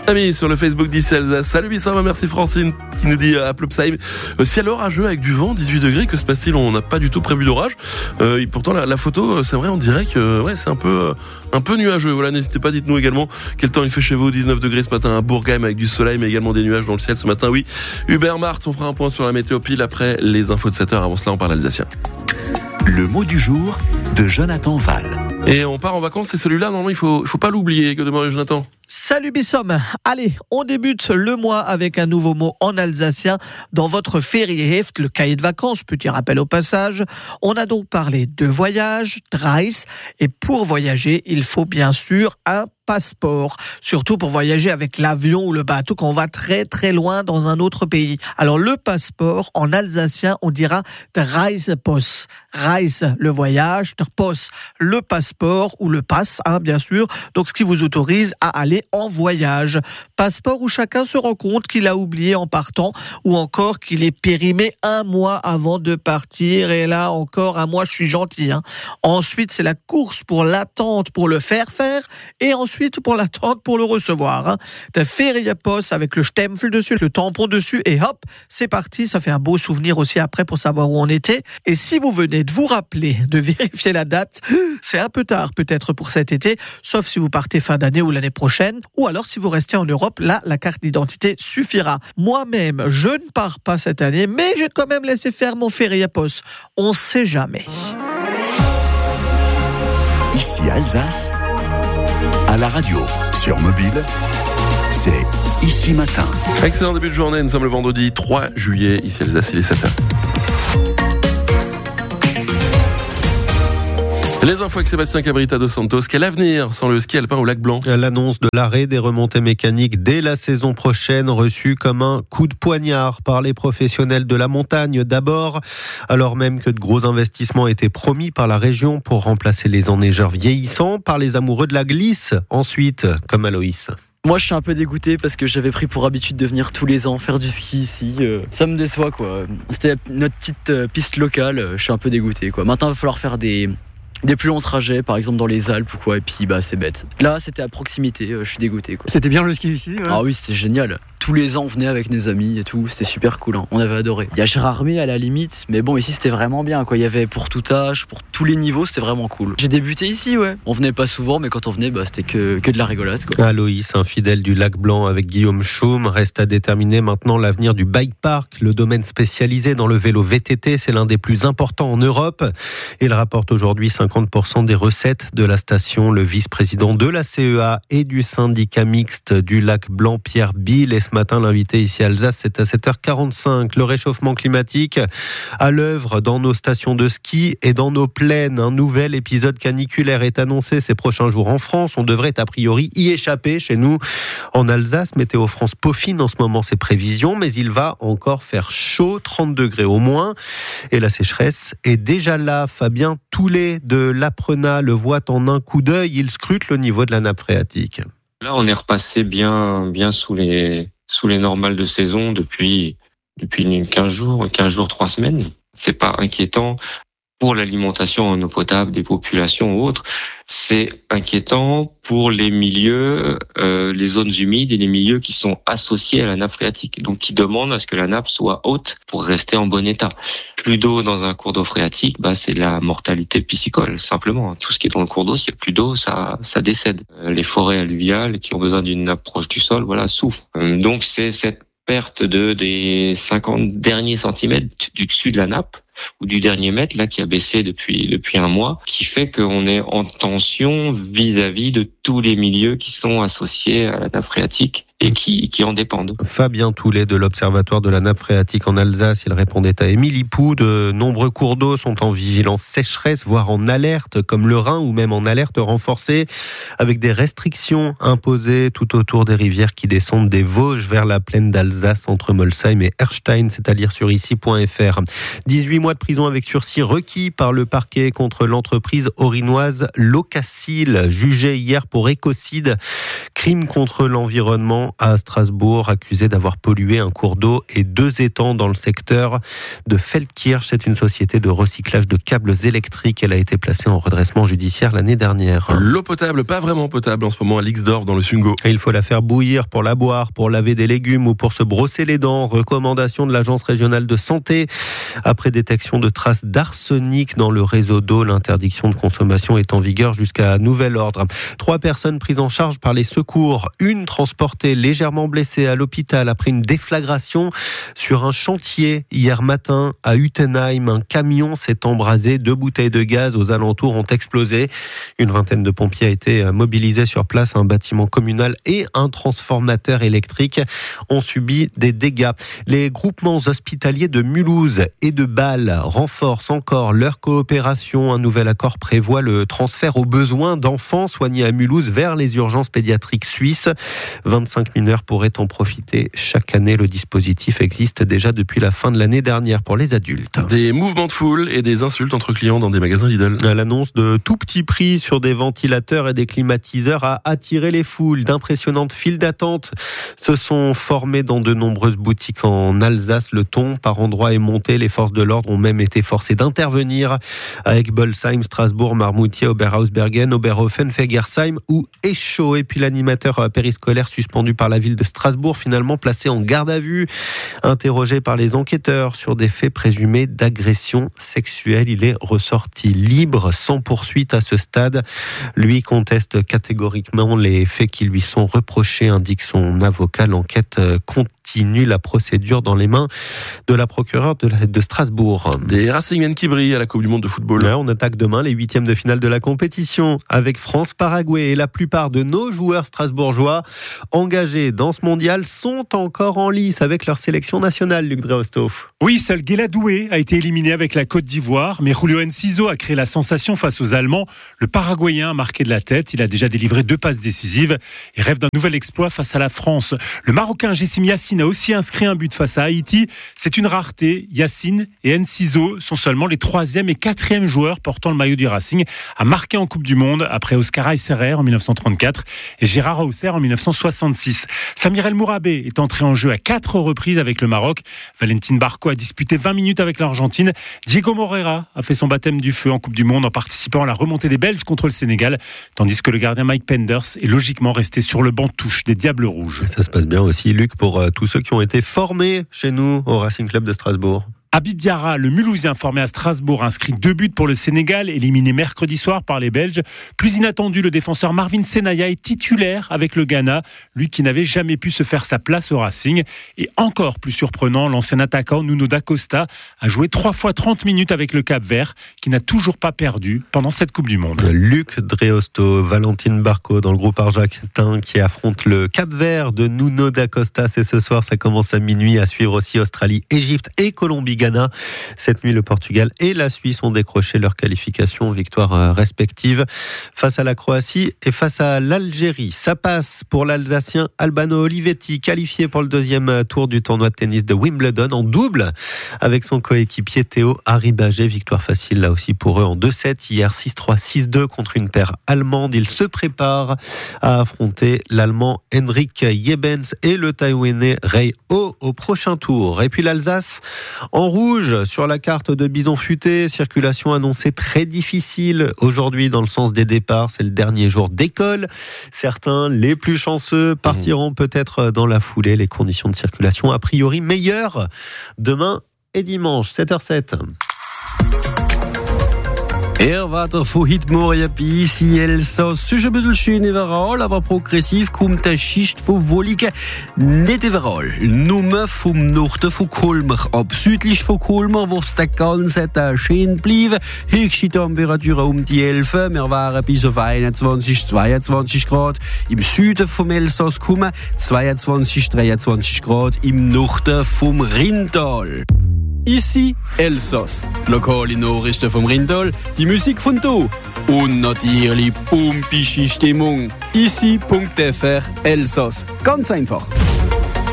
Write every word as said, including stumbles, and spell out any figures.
Amis sur le Facebook d'Ici Alsace. Salut Bissama, merci Francine qui nous dit à Plopsheim. Euh, ciel orageux avec du vent, dix-huit degrés, que se passe-t-il? On n'a pas du tout prévu d'orage. Euh, et pourtant la, la photo, c'est vrai, on dirait que ouais, c'est un peu, euh, un peu nuageux. Voilà, n'hésitez pas, dites-nous également quel temps il fait chez vous. dix-neuf degrés ce matin à Bourgheim avec du soleil, mais également des nuages dans le ciel ce matin. Oui, Hubert Martz, on fera un point sur la météo pile après les infos de sept heures. Avant cela, on parle alsacien. Le mot du jour de Jonathan Val. Et on part en vacances, c'est celui-là, normalement il faut, il faut pas l'oublier. Que demande Jonathan? Salut Bissom. Allez, on débute le mois avec un nouveau mot en alsacien dans votre Ferieheft, le cahier de vacances, petit rappel au passage. On a donc parlé de voyage, Dreis, et pour voyager, il faut bien sûr un passeport, surtout pour voyager avec l'avion ou le bateau quand on va très très loin dans un autre pays. Alors le passeport, en alsacien, on dira Reisepass. Reise, le voyage, Pass, le passeport ou le pass, hein, bien sûr. Donc ce qui vous autorise à aller en voyage. Passeport où chacun se rend compte qu'il a oublié en partant ou encore qu'il est périmé un mois avant de partir. Et là encore, un mois, je suis gentil. Hein. Ensuite, c'est la course pour l'attente pour le faire faire et ensuite pour l'attente pour le recevoir. Hein. De Feriapost avec le Stempel dessus, le tampon dessus et hop, c'est parti. Ça fait un beau souvenir aussi après pour savoir où on était. Et si vous venez de vous rappeler de vérifier la date, c'est un peu tard peut-être pour cet été, sauf si vous partez fin d'année ou l'année prochaine, ou alors si vous restez en Europe, là, la carte d'identité suffira. Moi-même, je ne pars pas cette année, mais j'ai quand même laissé faire mon Feriapost. On sait jamais. Ici Alsace, à la radio, sur mobile, c'est Ici Matin. Excellent début de journée, nous sommes le vendredi trois juillet, ici Alsace, il est sept heures. Les infos avec Sébastien Cabrita dos Santos. Quel avenir sans le ski alpin au Lac Blanc? L'annonce de l'arrêt des remontées mécaniques dès la saison prochaine reçue comme un coup de poignard par les professionnels de la montagne d'abord, alors même que de gros investissements étaient promis par la région pour remplacer les enneigeurs vieillissants, par les amoureux de la glisse ensuite, comme Aloïs. Moi je suis un peu dégoûté parce que j'avais pris pour habitude de venir tous les ans faire du ski ici. Euh, ça me déçoit quoi. C'était notre petite euh, piste locale, euh, je suis un peu dégoûté quoi. Maintenant il va falloir faire des... des plus longs trajets, par exemple dans les Alpes ou quoi, et puis bah c'est bête. Là c'était à proximité, euh, je suis dégoûté quoi. C'était bien le ski ici, ouais. Ah oui, c'était génial. Tous les ans on venait avec nos amis et tout, c'était super cool, hein. On avait adoré. Il y a Gérardmer à la limite, mais bon ici c'était vraiment bien quoi. Il y avait pour tout âge, pour tous les niveaux, c'était vraiment cool. J'ai débuté ici, ouais. On venait pas souvent, mais quand on venait, bah c'était que, que de la rigolade quoi. Aloïs, un fidèle du Lac Blanc avec Guillaume Chaume, reste à déterminer maintenant l'avenir du bike park, le domaine spécialisé dans le vélo V T T, c'est l'un des plus importants en Europe. Il rapporte aujourd'hui cinquante pour cent des recettes de la station. Le vice-président de la C E A et du syndicat mixte du Lac Blanc, Pierre Bill, et ce matin l'invité ici à Alsace, c'est à sept heures quarante-cinq. Le réchauffement climatique à l'œuvre dans nos stations de ski et dans nos plaines. Un nouvel épisode caniculaire est annoncé ces prochains jours en France. On devrait a priori y échapper chez nous en Alsace. Météo France peaufine en ce moment ses prévisions, mais il va encore faire chaud, trente degrés au moins. Et la sécheresse est déjà là. Fabien Toulet de l'Aprenat le voit en un coup d'œil. Il scrute le niveau de la nappe phréatique. Là, on est repassé bien, bien sous les, sous les normales de saison depuis, depuis quinze jours, quinze jours, trois semaines. C'est pas inquiétant pour l'alimentation en eau potable des populations ou autres. C'est inquiétant pour les milieux, euh, les zones humides et les milieux qui sont associés à la nappe phréatique, donc qui demandent à ce que la nappe soit haute pour rester en bon état. Plus d'eau dans un cours d'eau phréatique, bah c'est la mortalité piscicole, simplement. Tout ce qui est dans le cours d'eau, s'il n'y a plus d'eau, ça, ça décède. Les forêts alluviales qui ont besoin d'une nappe proche du sol, voilà, souffrent. Donc c'est cette perte de des cinquante derniers centimètres du dessus de la nappe ou du dernier mètre là qui a baissé depuis depuis un mois, qui fait qu'on est en tension vis-à-vis de tous les milieux qui sont associés à la nappe phréatique et qui, qui en dépendent. Fabien Toulet de l'Observatoire de la nappe phréatique en Alsace, il répondait à Émilie Pou. De nombreux cours d'eau sont en vigilance sécheresse, voire en alerte, comme le Rhin, ou même en alerte renforcée, avec des restrictions imposées tout autour des rivières qui descendent des Vosges vers la plaine d'Alsace, entre Molsheim et Erstein, c'est à dire sur ici point f r. dix-huit mois de prison avec sursis requis par le parquet contre l'entreprise orinoise Locacil, jugée hier pour écocide, crime contre l'environnement à Strasbourg, accusée d'avoir pollué un cours d'eau et deux étangs dans le secteur de Feldkirch. C'est une société de recyclage de câbles électriques. Elle a été placée en redressement judiciaire l'année dernière. L'eau potable, pas vraiment potable en ce moment à Lixdorf dans le Sungo. Et il faut la faire bouillir pour la boire, pour laver des légumes ou pour se brosser les dents. Recommandation de l'Agence régionale de santé. Après détection de traces d'arsenic dans le réseau d'eau, l'interdiction de consommation est en vigueur jusqu'à nouvel ordre. Trois personnes prises en charge par les secours. Une transportée légèrement blessée à l'hôpital après une déflagration sur un chantier hier matin à Utenheim. Un camion s'est embrasé. Deux bouteilles de gaz aux alentours ont explosé. Une vingtaine de pompiers a été mobilisés sur place. Un bâtiment communal et un transformateur électrique ont subi des dégâts. Les groupements hospitaliers de Mulhouse et de Bâle renforcent encore leur coopération. Un nouvel accord prévoit le transfert aux besoins d'enfants soignés à Mulhouse vers les urgences pédiatriques suisses. vingt-cinq mineurs pourraient en profiter chaque année. Le dispositif existe déjà depuis la fin de l'année dernière pour les adultes. Des mouvements de foule et des insultes entre clients dans des magasins Lidl. L'annonce de tout petits prix sur des ventilateurs et des climatiseurs a attiré les foules. D'impressionnantes files d'attente se sont formées dans de nombreuses boutiques en Alsace. Le ton par endroits est monté. Les forces de l'ordre ont même été forcées d'intervenir avec Bolsheim, Strasbourg, Marmoutier, Oberhausbergen, Oberhofen, Fegersheim ou Eschau. Et puis l'animateur périscolaire suspendu par la ville de Strasbourg, finalement placé en garde à vue, interrogé par les enquêteurs sur des faits présumés d'agression sexuelle. Il est ressorti libre sans poursuite à ce stade. Lui conteste catégoriquement les faits qui lui sont reprochés, indique son avocat. L'enquête continue, la procédure dans les mains de la procureure de, la, de Strasbourg. Des Racingmen qui brillent à la Coupe du Monde de football. Là, on attaque demain les huitièmes de finale de la compétition avec France-Paraguay. Et la plupart de nos joueurs strasbourgeois engagés dans ce mondial sont encore en lice avec leur sélection nationale, Luc Dreostov. Oui, seul Guela Doué a été éliminé avec la Côte d'Ivoire, mais Julio Enciso a créé la sensation face aux Allemands. Le Paraguayen a marqué de la tête, il a déjà délivré deux passes décisives et rêve d'un nouvel exploit face à la France. Le Marocain Jessim Yassine a aussi inscrit un but face à Haïti. C'est une rareté. Yassine et Enciso sont seulement les troisième et quatrième joueurs portant le maillot du Racing à marquer en Coupe du Monde après Oscar Ayserer en dix-neuf cent trente-quatre et Gérard Hauser en dix-neuf cent soixante-six. Samir El Mourabé est entré en jeu à quatre reprises avec le Maroc. Valentin Barco a disputé vingt minutes avec l'Argentine. Diego Moreira a fait son baptême du feu en Coupe du Monde en participant à la remontée des Belges contre le Sénégal, tandis que le gardien Mike Penders est logiquement resté sur le banc touche des Diables Rouges. Ça se passe bien aussi, Luc, pour euh, tous ceux qui ont été formés chez nous au Racing Club de Strasbourg. Habib Diarra, le Mulhousien formé à Strasbourg, inscrit deux buts pour le Sénégal, éliminé mercredi soir par les Belges. Plus inattendu, le défenseur Marvin Senaya est titulaire avec le Ghana, lui qui n'avait jamais pu se faire sa place au Racing. Et encore plus surprenant, l'ancien attaquant Nuno da Costa a joué trois fois trente minutes avec le Cap-Vert, qui n'a toujours pas perdu pendant cette Coupe du Monde. Luc Dreosto, Valentine Barco dans le groupe Argentin qui affronte le Cap-Vert de Nuno da Costa. C'est ce soir, ça commence à minuit, à suivre aussi Australie, Égypte et Colombie. Cette nuit, le Portugal et la Suisse ont décroché leur qualification, victoire respective face à la Croatie et face à l'Algérie. Ça passe pour l'Alsacien Albano Olivetti, qualifié pour le deuxième tour du tournoi de tennis de Wimbledon en double avec son coéquipier Théo Arribagé. Victoire facile là aussi pour eux en deux sept hier, six trois, six deux contre une paire allemande. Ils se préparent à affronter l'Allemand Henrik Jebens et le Taïwanais Rei Ho au prochain tour. Et puis l'Alsace en rouge sur la carte de Bison Futé, circulation annoncée très difficile aujourd'hui dans le sens des départs. C'est le dernier jour d'école. Certains, les plus chanceux, partiront peut-être dans la foulée. Les conditions de circulation a priori meilleures demain et dimanche, sept heures sept. Erwater von heute Morgen bis in Elsass. Es ist ein bisschen schön überall, aber progressiv kommt eine Schicht von Wolken nicht überall. Nur vom Norden von Colmar ab. Südlich von Colmar wird es den ganzen Tag schön bleiben. Höchste Temperatur um die elf. Wir wären bis auf einundzwanzig, zweiundzwanzig Grad im Süden vom Elsass kommen. zweiundzwanzig, dreiundzwanzig Grad im Norden vom Rheintal. Ici, Elsass. Lokale Nachrichten vom Rheintal, die Musik von hier und natürlich pumpische Stimmung. Ici punkt f r Elsass. Ganz einfach.